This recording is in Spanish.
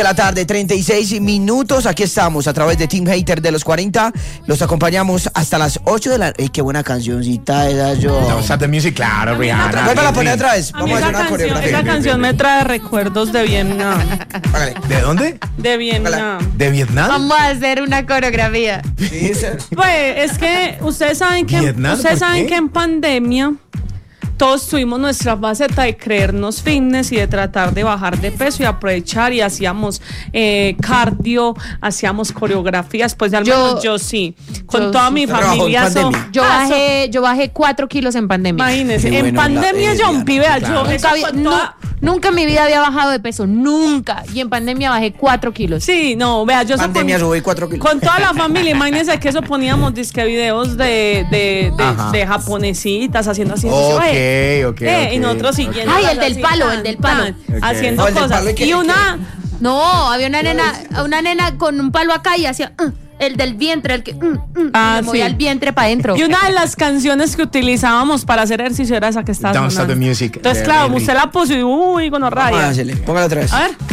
De la tarde, 36 minutos. Aquí estamos a través de Team Hater de los 40. Los acompañamos hasta las 8 de la... ¡Ey, qué buena cancioncita esa, yo! Don't Stop the Music, claro, Rihanna. Vuelva a poner otra vez. Vamos a hacer una coreografía. Esa canción me trae recuerdos de Vietnam. ¿De dónde? De Vietnam. ¿De Vietnam? Vamos a hacer una coreografía. Pues es que ustedes saben que en pandemia todos tuvimos nuestra faceta de creernos fitness y de tratar de bajar de peso y aprovechar, y hacíamos cardio, hacíamos coreografías, pues al menos yo sí, con toda mi familia. Yo bajé 4 kilos en pandemia. Imagínense, en pandemia yo un pibe, nunca en mi vida había bajado de peso, nunca. Y en pandemia bajé 4 kilos. Sí, no, vea, yo pandemia subí 4 kilos. Con toda la familia, imagínense que eso poníamos disque videos de japonesitas haciendo así. Okay. Y nosotros siguiendo. Ay, el del palo. Haciendo cosas. Y había una nena con un palo acá y hacía el del vientre, el que movía el vientre para adentro. Y una de las canciones que utilizábamos para hacer ejercicio era esa que estaba Don't sonando. Stop the Music. Entonces, claro, usted la puso y gonorraya. Póngala otra vez. A ver.